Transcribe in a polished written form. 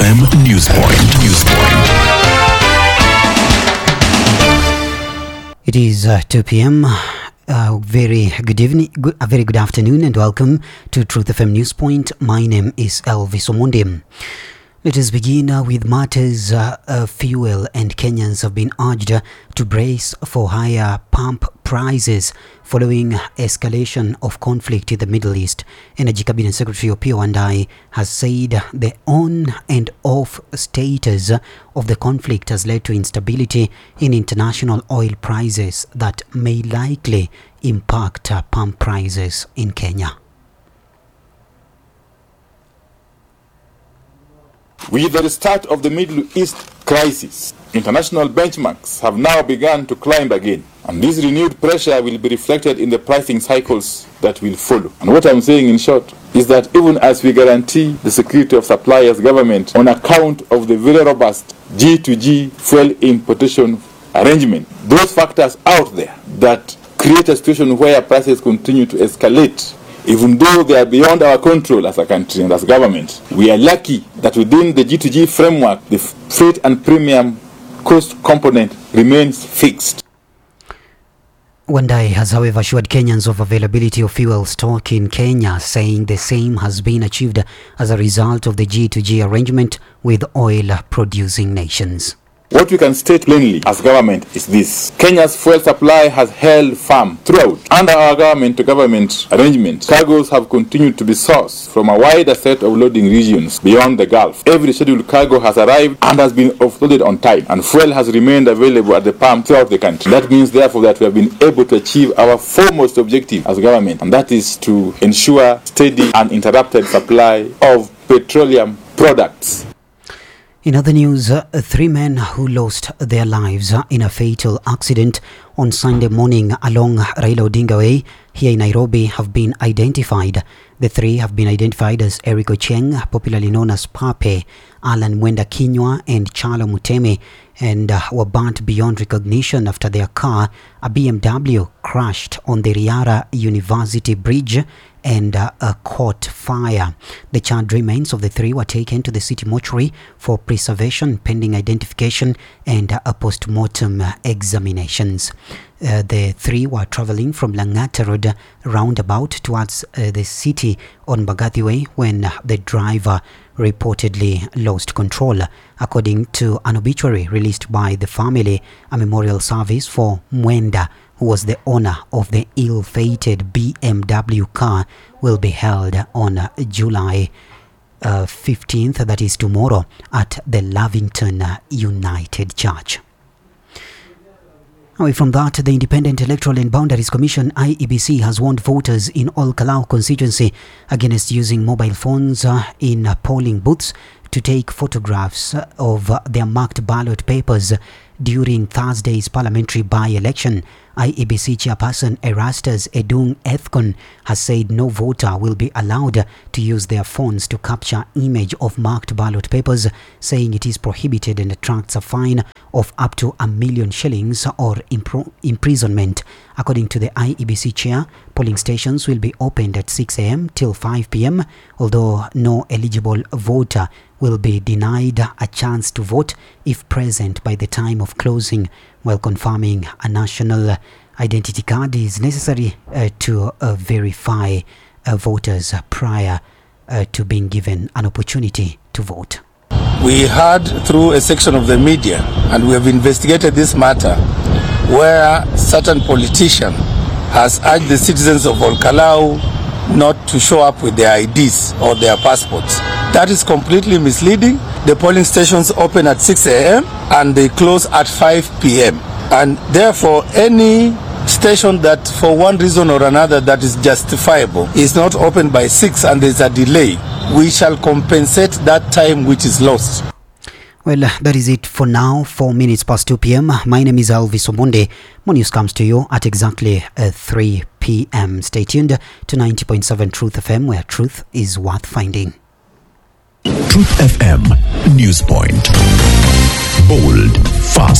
FM Newspoint. It is 2 p.m. Very good evening, a very good afternoon, and welcome to Truth FM Newspoint. My name is Elvis Omondi. Let us begin with matters fuel, and Kenyans have been urged to brace for higher pump prices following escalation of conflict in the Middle East. Energy Cabinet Secretary Opiyo Wandayi has said the on and off status of the conflict has led to instability in international oil prices that may likely impact pump prices in Kenya. With the restart of the Middle East crisis, international benchmarks have now begun to climb again, and this renewed pressure will be reflected in the pricing cycles that will follow. And what I'm saying in short is that even as we guarantee the security of supply as government on account of the very robust G2G fuel importation arrangement, those factors out there that create a situation where prices continue to escalate, even though they are beyond our control as a country and as government, we are lucky that within the G2G framework, the freight and premium cost component remains fixed. Wandayi has, however, assured Kenyans of availability of fuel stock in Kenya, saying the same has been achieved as a result of the G2G arrangement with oil-producing nations. What we can state plainly as government is this: Kenya's fuel supply has held firm throughout. Under our government-to-government arrangement, cargoes have continued to be sourced from a wider set of loading regions beyond the Gulf. Every scheduled cargo has arrived and has been offloaded on time, and fuel has remained available at the pump throughout the country. That means, therefore, that we have been able to achieve our foremost objective as government, and that is to ensure steady and uninterrupted supply of petroleum products. In other news, 3 men who lost their lives in a fatal accident on Sunday morning along Raila Odinga Way here in Nairobi have been identified. The 3 have been identified as Eric Ocheng, popularly known as Pape, Alan Mwenda Kinywa, and Charlo Muteme, and were burnt beyond recognition after their car, a BMW, crashed on the Riara University Bridge and caught fire. The charred remains of the 3 were taken to the city mortuary for preservation pending identification and post-mortem examinations. The 3 were traveling from Langata Road roundabout towards the city on Mbagathi Way when the driver reportedly lost control. According to an obituary released by the family, a memorial service for Mwenda, who was the owner of the ill-fated BMW car, will be held on July 15th, that is tomorrow, at the Lavington United Church. Away from that, the Independent Electoral and Boundaries Commission, IEBC, has warned voters in Ol Kalou constituency against using mobile phones in polling booths to take photographs of their marked ballot papers during Thursday's parliamentary by-election. IEBC chairperson Erastus Edung Ethkon has said no voter will be allowed to use their phones to capture image of marked ballot papers, saying it is prohibited and attracts a fine of up to 1 million shillings or imprisonment. According to the IEBC chair, polling stations will be opened at 6 a.m. till 5 p.m, although no eligible voter will be denied a chance to vote if present by the time of closing, while confirming a national identity card is necessary to verify voters prior to being given an opportunity to vote. We heard through a section of the media, and we have investigated this matter, where certain politician has urged the citizens of Ol Kalou not to show up with their IDs or their passports. That is completely misleading. The polling stations open at 6 a.m. and they close at 5 p.m. And therefore, any station that for one reason or another that is justifiable is not open by 6 and there's a delay, we shall compensate that time which is lost. Well, that is it for now. 4 minutes past 2 p.m. My name is Elvis Omondi. More news comes to you at exactly 3 p.m. Stay tuned to 90.7 Truth FM, where truth is worth finding. Truth FM Newspoint. Bold, fast.